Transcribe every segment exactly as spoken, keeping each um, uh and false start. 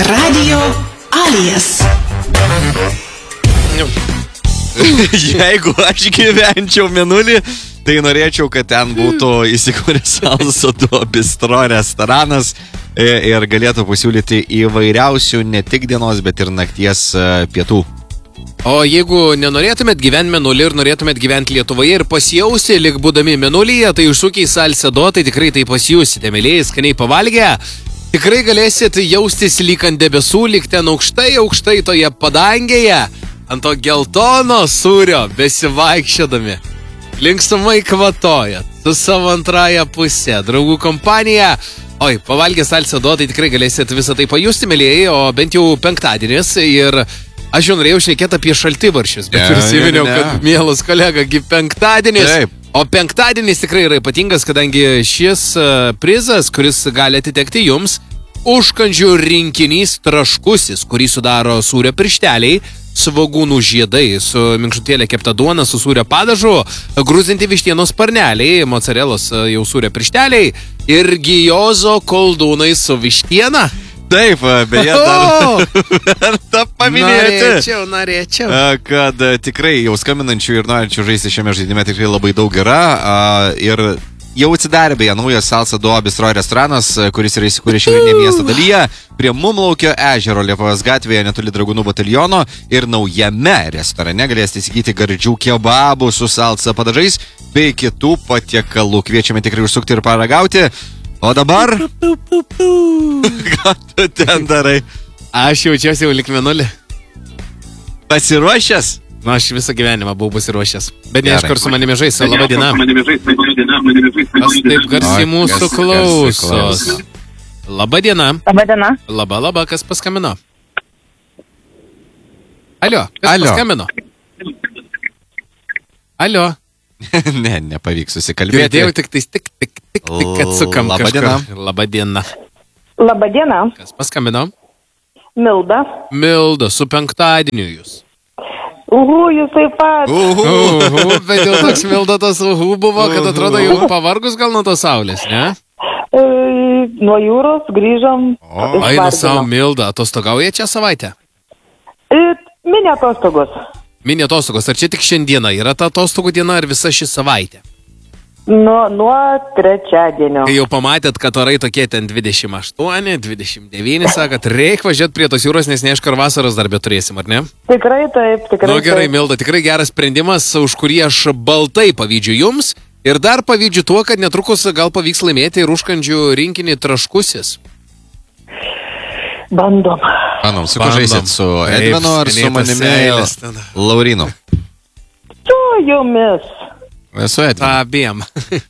Radio Alias. Jeigu aš gyvenčiau Mėnulį, tai norėčiau, kad ten būtų įsikūręs Salsa do Bistro restoranas ir galėtų pasiūlyti įvairiausių ne tik dienos, bet ir nakties pietų. O jeigu nenorėtumėt gyventi Mėnulį ir norėtumėt gyventi Lietuvoje ir pasijausti, lyg būdami Mėnulyje, tai užsukiai Salsa do, tai tikrai tai pasijusite, mėlyjei, skaniai pavalgę. Tikrai galėsit jaustis lyg ant debesų, lyg ten aukštai, aukštai toje padangėje, ant to geltono sūrio besivaikščiodami. Linksmai kvatojat su savo antrąją pusę, draugų kompanija. Oi, pavalgę Salsa do, tai tikrai galėsit visą tai pajusti, mėlyjei, o bent jau penktadienis. Ir aš jau norėjau šnekėti apie šaltibarščius, bet prisiminiau, kad mielas kolega, penktadienis. Taip. O penktadienis tikrai yra ypatingas, kadangi šis prizas, kuris gali atitekti jums, užkandžių rinkinys traškusis, kurį sudaro sūrio piršteliai, svogūnų žiedai, su minkštutėlė kepta duona, su sūrio padažu, grūzinti vištienos sparneliai, mocarelos jau sūrio piršteliai ir gijozo koldūnai su vištiena. Taip, beje, dar verta paminėti. Norėčiau, norėčiau. Kad tikrai jau skambinančių ir norinčių žaisti šiame žaidime tikrai labai daug yra. Ir jau atsidarė beje naujas Salsa do Bistro restoranas, kuris yra įsikūręs šiaurinėje miesto dalyje, prie Mumlaukio ežero Liepojos gatvėje netoli Dragonų bataliono. Ir naujame restorane galėsite įsigyti gardžių kebabų su salsa padažais bei kitų patiekalų. Kviečiame tikrai užsukti ir paragauti. O dabar? Ką tu ten darai? Aš jaučiuosi jau lyg Mėnulį. Pasiruošęs? Na, aš visą gyvenimą buvau pasiruošęs. Bet ne, aš kur su manimi žaisi. Labą dieną. Kas taip garsiai mūsų klausos? Labą dieną. Labą dieną. Labą, labą, kas paskambino? Alio, kas Alio. paskambino? Alio. Ne, nepavyks susikalbėti. Girdėjau tik tais tik, tik, tik, tik atsukam Labą kažkur. dieną. Labą dieną. Labą dieną. Kas paskambino? Milda. Milda, su penktadieniu jūs. Uhu, jūs taip pat. Uhu. Uhu, bet jau toks Milda tas uhu buvo, kad atrodo jau pavargus gal nuo tos saulės, ne? E, nuo jūros grįžom. Einu savo, Milda, atostogauja čia savaitę? E, mini atostogos. Mini atostogos, ar čia tik šiandieną yra ta atostogų diena, ar visa ši savaitė? Nuo, nuo trečiadienio. Kai jau pamatėt, kad orai tokie ten dvidešimt aštuoni, dvidešimt devyni, sakat, reik važiuoti prie tos jūros, nes neaišku, ar vasaros darbę turėsim, ar ne? Tikrai taip, tikrai Nu gerai, taip. Milda, tikrai geras sprendimas, už kurį aš baltai pavydžiu jums. Ir dar pavydžiu tuo, kad netrukus gal pavyks laimėti ir užkandžių rinkinį traškusis. Bandom. Manom, su kuo žaisit? Su Edvinu ar su manimi Laurinu? Su jumis. Su Edvinu. Abiem.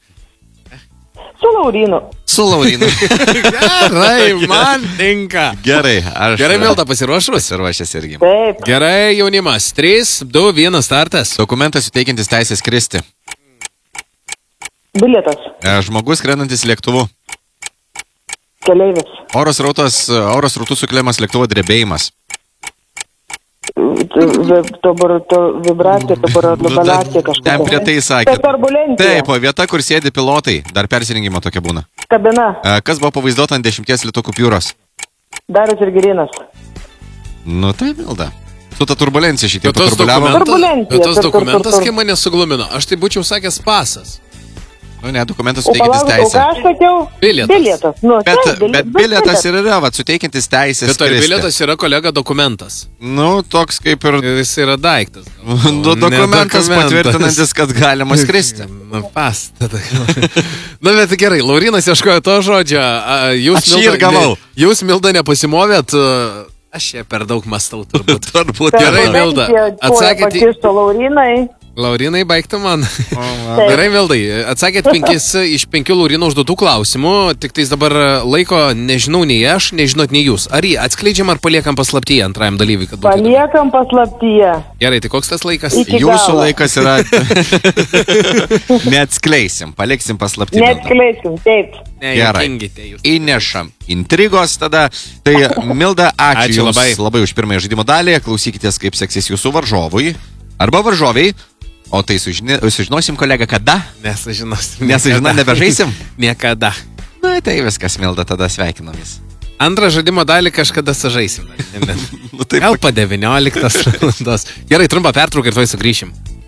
Su Laurinu. Su Laurinu. Gerai, man tinka. Gerai, aš... Gerai, Milda, pasiruošus? Pasiruošęs irgi. Taip. Gerai, jaunimas. trys, du, vienas startas. Dokumentas suteikiantis teisę skristi. Bilietas. Žmogus skrendantis lėktuvu. Keleivis. Oros rautos, oros rautų sukeliamas lėktuvo drebėjimas. Vibracija, turbulacija kažkokia. Ten prie tai sakė. Tai turbulencija. Taip, o vieta, kur sėdi pilotai, dar persirengimo tokia būna. Kabina. Kas buvo pavaizduota ant dešimties litų kupiūros? Darius ir Girinas. Nu tai, Milda. Su ta turbulencija šitie Bet tos paturbuliavo. dokumentas, Turbulencija, bet tos tur, tur, dokumentas tur, tur. kai mane suglumino. Aš tai būčiau sakęs pasas. Nu ne, dokumentas O suteikiantis palauk, o ką teisę. aš sakiau? Bilietas. Bilietas. Nu, Bet, taip, bet bilietas ir yra, va, suteikiantis teisę Bet ar skristi. bilietas yra kolega dokumentas? Nu, toks kaip ir... Jis yra daiktas. Du dokumentas patvirtinantis, kad galima skristi. Nu, pas. Tada. Na, bet gerai, Laurinas ieškojo to žodžio. A, Jūs, Aš jį Milda, ir gavau. ne- Jūs, Milda, nepasimovėt. a, Aš čia per daug mastau, turbūt. Turbūt Gerai, yra. Milda, Turbulencija, atsakėt į- koja pakišo Laurinai. Laurinai, baigtų man. Taip. Gerai, Mildai, atsakėt penkis iš penkių Laurino užduotų klausimų, tik tais dabar laiko nežinau nei aš, nežinot nei jūs. Ar jį atskleidžiam ar paliekam paslaptyje antrajam dalyviui? Kad būtų įdomu? Paliekam paslaptyje. Gerai, tai koks tas laikas? Iki Jūsų galo. laikas yra... Neatskleisim, paliksim paslaptį. Neatskleisim, taip. Ne, Gerai. juokingite jūs. Įnešam intrigos tada. Tai Milda, ačiū, Ačiū jums labai. labai už pirmąją žaidimo dalį. Klausykitės, kaip seksis jūsų varžovui arba varžoviai. O tai sužini, sužinosim, kolega, kada? Nesužinosim. Nesužino, nebežaisim? Niekada. Na, tai viskas, Milda, tada sveikinamės. Antrą žaidimo dalį kažkada sužaisim. Nu, taip, Gal po devynioliktos valandos. Gerai, trumpą pertrauką ir tuoj sugrįšim.